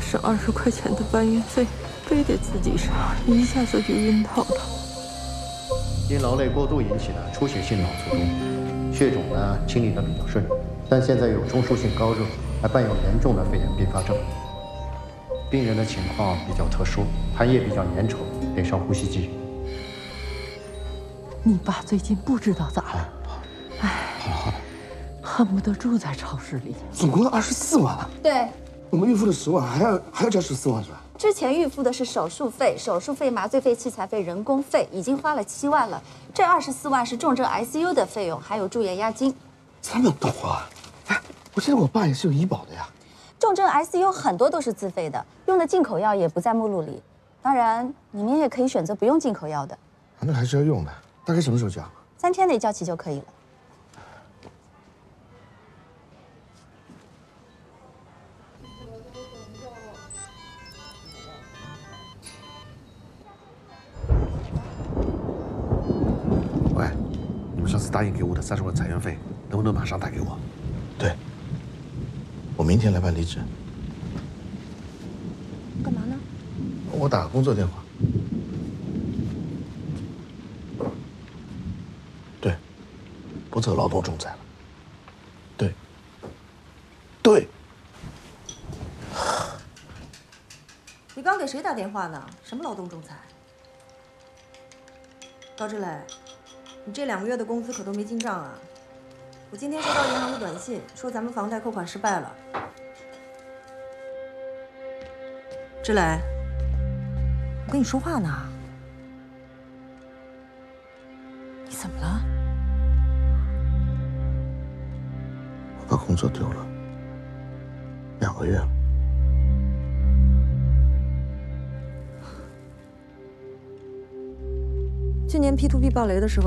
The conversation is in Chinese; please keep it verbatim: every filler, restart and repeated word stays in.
省二十块钱的搬运费，非得自己上，一下子就晕倒了。 因劳累过度引起的出血性脑卒中，血肿呢清理的比较顺利，但现在有中枢性高热，还伴有严重的肺炎并发症。病人的情况比较特殊，痰液比较粘稠，得上呼吸机。 你爸最近不知道咋了，哎， 好了好了， 恨不得住在超市里。 总共二十四万啊！ 对， 我们预付了十万，还要还要交十四万是吧？ 之前预付的是手术费、手术费、麻醉费、器材费、人工费，已经花了七万了。这二十四万是重症 I C U 的费用，还有住院押金。 这么多啊！哎，我记得我爸也是有医保的呀。 重症 I C U 很多都是自费的，用的进口药也不在目录里。当然，你们也可以选择不用进口药的。 啊，那还是要用的。大概什么时候交？ 三天内交齐就可以了。 喂，你们上次答应给我的三十万裁员费，能不能马上打给我？ 对，我明天来办离职。 干嘛呢？ 我打个工作电话。对，不走劳动仲裁了。对，对。 你刚给谁打电话呢？什么劳动仲裁？高志磊，你这两个月的工资可都没进账啊！我今天收到银行的短信，说咱们房贷扣款失败了。志磊，我跟你说话呢。你怎么了？ 我把工作丢了，两个月了。 去年 P to P 暴雷的时候。